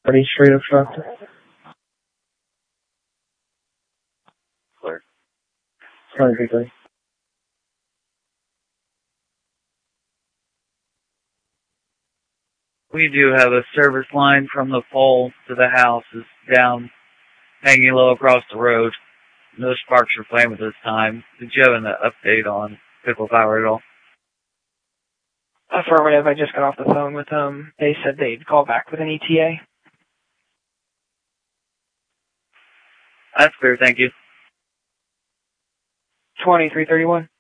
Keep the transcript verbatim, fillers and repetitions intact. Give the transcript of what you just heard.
Pretty straight obstructed. Clear. Perfectly. We do have a service line from the pole to the house is down, hanging low across the road. No sparks or flame at this time. Did you have an update on Pickle Power at all? Affirmative. I just got off the phone with them. They said they'd call back with an E T A. That's clear, thank you. twenty-three thirty-one.